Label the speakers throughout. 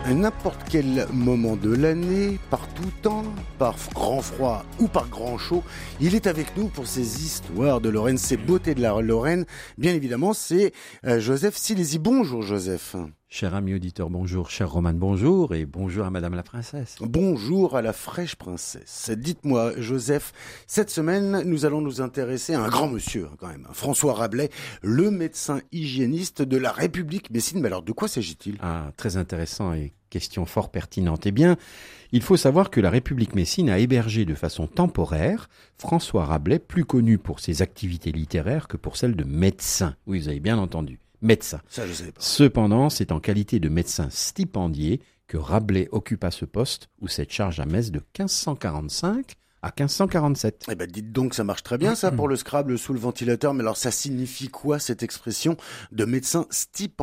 Speaker 1: À n'importe quel moment de l'année, par tout temps, par grand froid ou par grand chaud, il est avec nous pour ces histoires de Lorraine, ces beautés de la Lorraine. Bien évidemment, c'est Joseph Silési. Bonjour Joseph.
Speaker 2: Cher ami auditeur, bonjour. Cher Roman, bonjour. Et bonjour à Madame la Princesse.
Speaker 1: Bonjour à la fraîche princesse. Dites-moi, Joseph, cette semaine, nous allons nous intéresser à un grand monsieur, quand même. François Rabelais, le médecin hygiéniste de la République messine. Mais alors, de quoi s'agit-il ?
Speaker 2: Ah, très intéressant et question fort pertinente. Eh bien, il faut savoir que la République messine a hébergé de façon temporaire François Rabelais, plus connu pour ses activités littéraires que pour celles de médecin. Oui, vous avez bien entendu. Médecin.
Speaker 1: Ça, je sais pas.
Speaker 2: Cependant, c'est en qualité de médecin stipendié que Rabelais occupa ce poste ou cette charge à Metz de 1545 à 1547.
Speaker 1: Eh ben, dites donc, ça marche très bien, ça, pour le Scrabble sous le ventilateur. Mais alors, ça signifie quoi, cette expression de médecin stipendié ?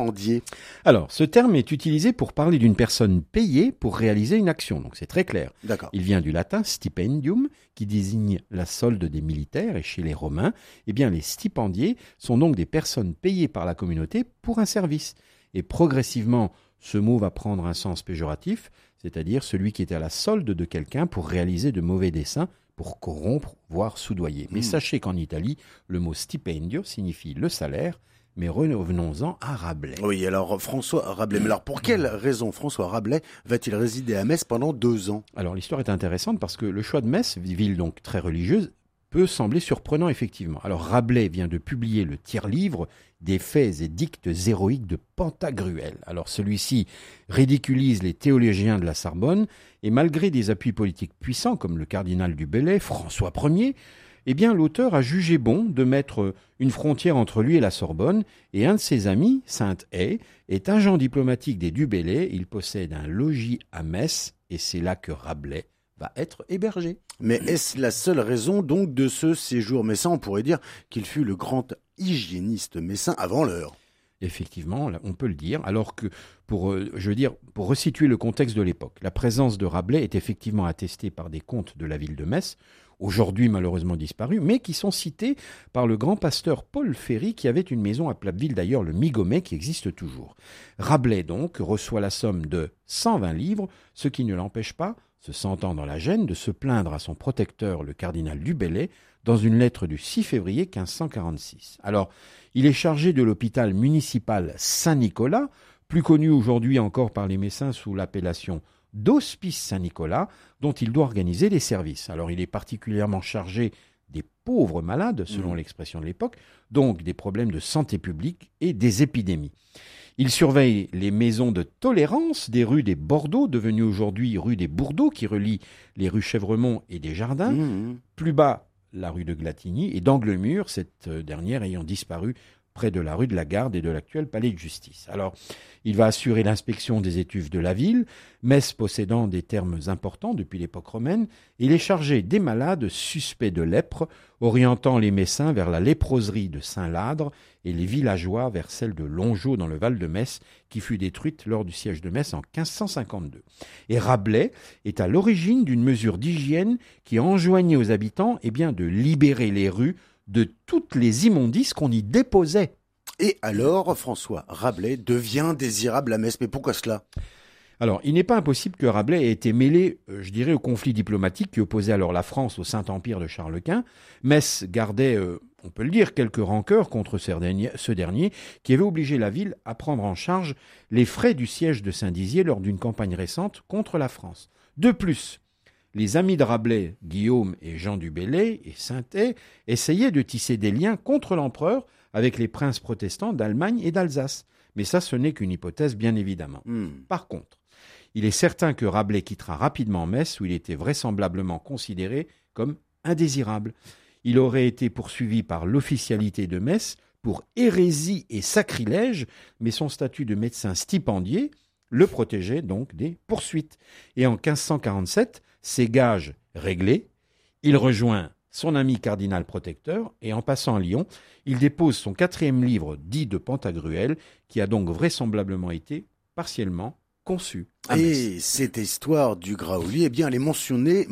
Speaker 2: Alors, ce terme est utilisé pour parler d'une personne payée pour réaliser une action. Donc, c'est très clair.
Speaker 1: D'accord.
Speaker 2: Il vient du latin stipendium, qui désigne la solde des militaires. Et chez les Romains, eh bien, les stipendiés sont donc des personnes payées par la communauté pour un service. Et progressivement, ce mot va prendre un sens péjoratif, c'est-à-dire celui qui est à la solde de quelqu'un pour réaliser de mauvais desseins, pour corrompre, voire soudoyer. Mais sachez qu'en Italie, le mot stipendio signifie le salaire, mais revenons-en à Rabelais.
Speaker 1: Oui, alors François Rabelais. Mais alors, pour quelle raison François Rabelais va-t-il résider à Metz pendant 2 ans ?
Speaker 2: Alors l'histoire est intéressante parce que le choix de Metz, ville donc très religieuse, peut sembler surprenant effectivement. Alors Rabelais vient de publier le tiers-livre des faits et dictes héroïques de Pantagruel. Alors celui-ci ridiculise les théologiens de la Sorbonne et malgré des appuis politiques puissants comme le cardinal du Bellay, François Ier, eh bien l'auteur a jugé bon de mettre une frontière entre lui et la Sorbonne et un de ses amis, Sainte-Haye, est agent diplomatique des du Bellay. Il possède un logis à Metz et c'est là que Rabelais va être hébergé.
Speaker 1: Mais est-ce la seule raison donc de ce séjour messin ? On pourrait dire qu'il fut le grand hygiéniste messin avant l'heure.
Speaker 2: Effectivement, on peut le dire, alors que, pour resituer le contexte de l'époque, la présence de Rabelais est effectivement attestée par des contes de la ville de Metz, aujourd'hui malheureusement disparus, mais qui sont cités par le grand pasteur Paul Ferry, qui avait une maison à Platteville, d'ailleurs le Migomet, qui existe toujours. Rabelais, donc, reçoit la somme de 120 livres, ce qui ne l'empêche pas, se sentant dans la gêne, de se plaindre à son protecteur, le cardinal du Bellay, dans une lettre du 6 février 1546. Alors, il est chargé de l'hôpital municipal Saint-Nicolas, plus connu aujourd'hui encore par les Messins sous l'appellation d'Hospice Saint-Nicolas, dont il doit organiser les services. Alors, il est particulièrement chargé des pauvres malades, selon l'expression de l'époque, donc des problèmes de santé publique et des épidémies. Il surveille les maisons de tolérance des rues des Bordeaux, devenues aujourd'hui rue des Bourdeaux, qui relient les rues Chèvremont et des Jardins. Plus bas, la rue de Glatigny, et d'Anglemur, cette dernière ayant disparu près de la rue de la Garde et de l'actuel palais de justice. Alors, il va assurer l'inspection des étuves de la ville, Metz possédant des termes importants depuis l'époque romaine. Il est chargé des malades suspects de lèpre, orientant les Messins vers la léproserie de Saint-Ladre et les villageois vers celle de Longeau dans le Val de Metz, qui fut détruite lors du siège de Metz en 1552. Et Rabelais est à l'origine d'une mesure d'hygiène qui enjoignait aux habitants de libérer les rues de toutes les immondices qu'on y déposait.
Speaker 1: Et alors, François Rabelais devient désirable à Metz. Mais pourquoi cela ?
Speaker 2: Alors, il n'est pas impossible que Rabelais ait été mêlé, au conflit diplomatique qui opposait alors la France au Saint-Empire de Charles Quint. Metz gardait, on peut le dire, quelques rancœurs contre ce dernier, qui avait obligé la ville à prendre en charge les frais du siège de Saint-Dizier lors d'une campagne récente contre la France. De plus, les amis de Rabelais, Guillaume et Jean du Bellay et Sainte-Haye, essayaient de tisser des liens contre l'empereur avec les princes protestants d'Allemagne et d'Alsace. Mais ça, ce n'est qu'une hypothèse, bien évidemment. Par contre, il est certain que Rabelais quittera rapidement Metz, où il était vraisemblablement considéré comme indésirable. Il aurait été poursuivi par l'officialité de Metz pour hérésie et sacrilège, mais son statut de médecin stipendié le protégeait donc des poursuites. Et en 1547, ses gages réglés, il rejoint son ami cardinal protecteur et en passant à Lyon, il dépose son 4e livre dit de Pantagruel, qui a donc vraisemblablement été partiellement conçu à Metz.
Speaker 1: Et cette histoire du Graouli, elle est mentionnée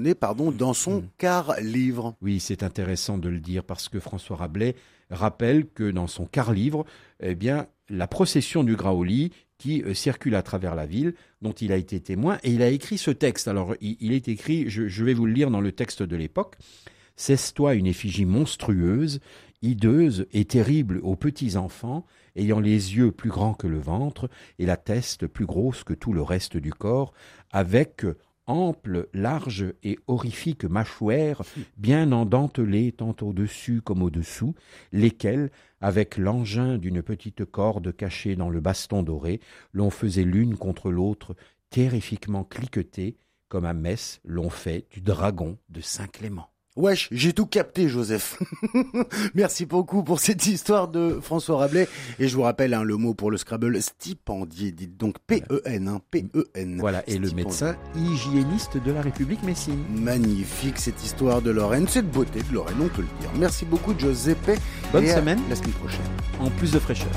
Speaker 1: dans son quart-livre.
Speaker 2: Oui, c'est intéressant de le dire parce que François Rabelais rappelle que dans son quart-livre, la procession du Graouli qui circule à travers la ville, dont il a été témoin, et il a écrit ce texte. Alors, il est écrit, je vais vous le lire dans le texte de l'époque. « Cesse-toi une effigie monstrueuse, hideuse et terrible aux petits enfants, ayant les yeux plus grands que le ventre, et la teste plus grosse que tout le reste du corps, avec ample, large et horrifique mâchoire, bien endentelée tant au-dessus comme au-dessous, lesquelles, avec l'engin d'une petite corde cachée dans le baston doré, l'on faisait l'une contre l'autre, terrifiquement cliquetées, comme à Metz l'on fait du dragon de Saint-Clément. »
Speaker 1: Wesh, j'ai tout capté, Joseph. Merci beaucoup pour cette histoire de François Rabelais. Et je vous rappelle le mot pour le Scrabble, stipendier. Dites donc P-E-N, P-E-N.
Speaker 2: Voilà, et le médecin hygiéniste de la République messine.
Speaker 1: Magnifique cette histoire de Lorraine, cette beauté de Lorraine, on peut le dire. Merci beaucoup, Giuseppe.
Speaker 2: Bonne semaine.
Speaker 1: La semaine prochaine.
Speaker 2: En plus de fraîcheur.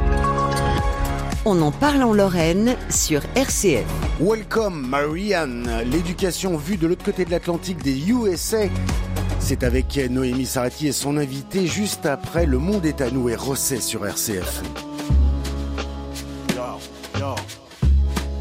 Speaker 3: On en parle en Lorraine sur RCF.
Speaker 1: Welcome Marianne, l'éducation vue de l'autre côté de l'Atlantique des USA. C'est avec Noémie Sarati et son invité juste après Le Monde est à nous et Rosset sur RCF. Yo, yo.